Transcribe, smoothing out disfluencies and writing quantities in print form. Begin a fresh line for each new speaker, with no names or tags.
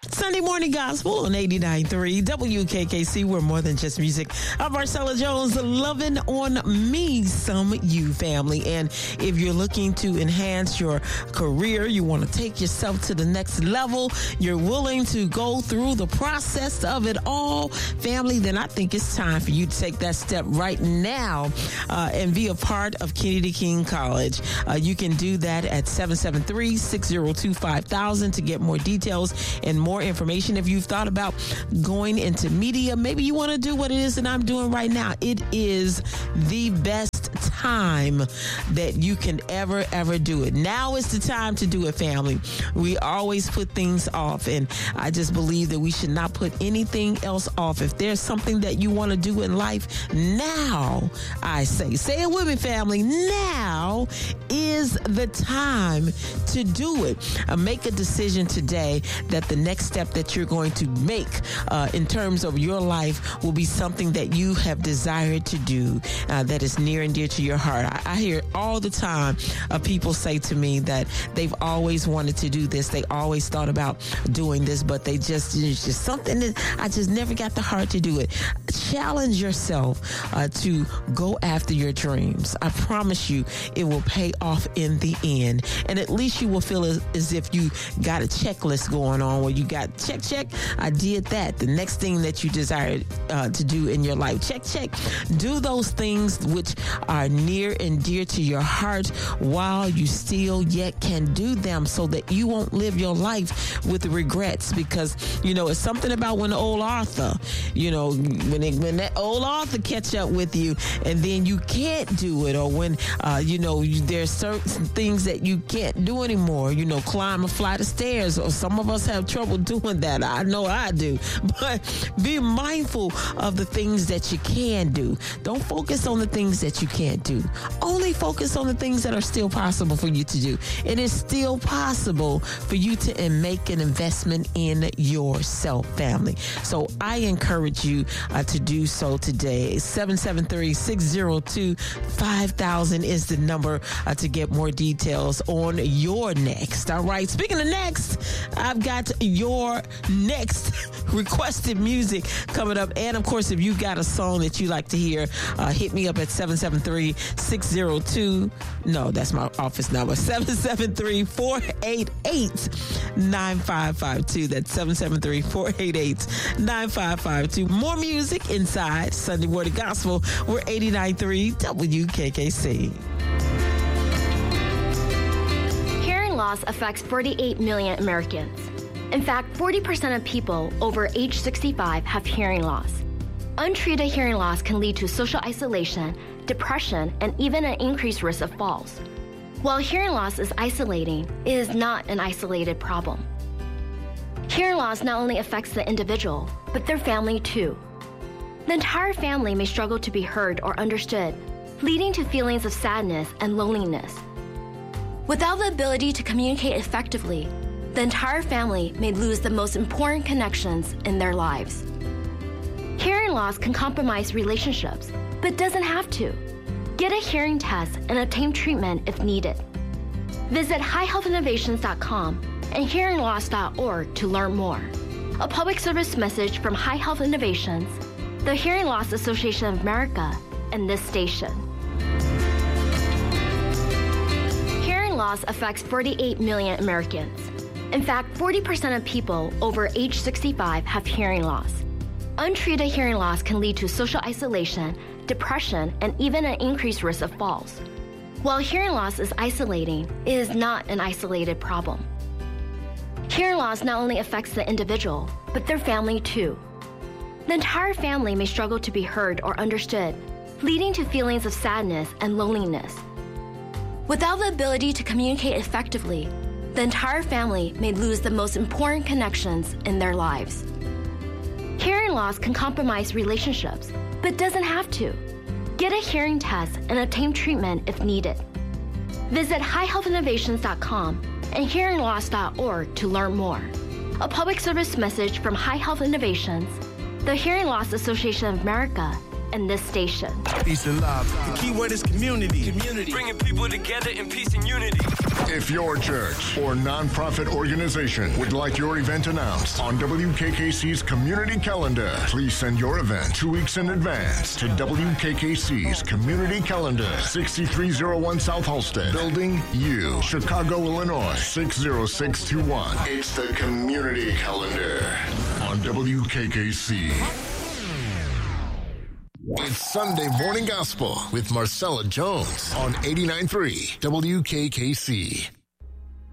Sunday Morning Gospel on 89.3 WKKC. We're more than just music. I'm Marcella Jones, loving on me some you, family. And if you're looking to enhance your career, you want to take yourself to the next level, you're willing to go through the process of it all, family, then I think it's time for you to take that step right now and be a part of Kennedy King College. You can do that at 773-602-5000 to get more details and more information. If you've thought about going into media, maybe you want to do what it is that I'm doing right now. It is the best time that you can ever do it. Now is the time to do it, family. We always put things off, and I just believe that we should not put anything else off. If there's something that you want to do in life, now, I say it with me, family, now is the time to do it. Make a decision today that the next step that you're going to make in terms of your life will be something that you have desired to do, that is near and dear to your heart. I hear all the time people say to me that they've always wanted to do this. They always thought about doing this, but it's just something that I just never got the heart to do it. Challenge yourself to go after your dreams. I promise you it will pay off in the end. And at least you will feel as if you got a checklist going on where you got check, I did that. The next thing that you desire to do in your life, check. Do those things which are near and dear to your heart while you still yet can do them, so that you won't live your life with regrets. Because, it's something about when old Arthur, when that old Arthur catch up with you and then you can't do it, or when, there's certain things that you can't do anymore, climb a flight of stairs, or some of us have trouble doing that. I know I do. But be mindful of the things that you can do. Don't focus on the things that you can't do. Only focus on the things that are still possible for you to do. It is still possible for you to make an investment in yourself, family. So I encourage you to do so today. 773-602-5000 is the number to get more details on your next. All right. Speaking of next, I've got your next requested music coming up. And of course, if you've got a song that you like to hear, hit me up at 773-602. No, that's my office number. 773-488-9552. That's 773-488-9552. More music inside Sunday Morning Gospel. We're 89.3 WKKC.
Hearing loss affects 48 million Americans. In fact, 40% of people over age 65 have hearing loss. Untreated hearing loss can lead to social isolation, depression, and even an increased risk of falls. While hearing loss is isolating, it is not an isolated problem. Hearing loss not only affects the individual, but their family too. The entire family may struggle to be heard or understood, leading to feelings of sadness and loneliness. Without the ability to communicate effectively, the entire family may lose the most important connections in their lives. Hearing loss can compromise relationships, but doesn't have to. Get a hearing test and obtain treatment if needed. Visit highhealthinnovations.com and hearingloss.org to learn more. A public service message from High Health Innovations, the Hearing Loss Association of America, and this station. Hearing loss affects 48 million Americans. In fact, 40% of people over age 65 have hearing loss. Untreated hearing loss can lead to social isolation, depression, and even an increased risk of falls. While hearing loss is isolating, it is not an isolated problem. Hearing loss not only affects the individual, but their family too. The entire family may struggle to be heard or understood, leading to feelings of sadness and loneliness. Without the ability to communicate effectively, the entire family may lose the most important connections in their lives. Hearing loss can compromise relationships, but doesn't have to. Get a hearing test and obtain treatment if needed. Visit highhealthinnovations.com and hearingloss.org to learn more. A public service message from High Health Innovations, the Hearing Loss Association of America, in this station.
Peace and love. The key word is community.
Bringing people together in peace and unity.
If your church or nonprofit organization would like your event announced on WKKC's community calendar, please send your event 2 weeks in advance to WKKC's community calendar, 6301 South Halsted, Building U, Chicago, Illinois, 60621. It's the community calendar on WKKC. It's Sunday Morning Gospel with Marcella Jones on 89.3 WKKC.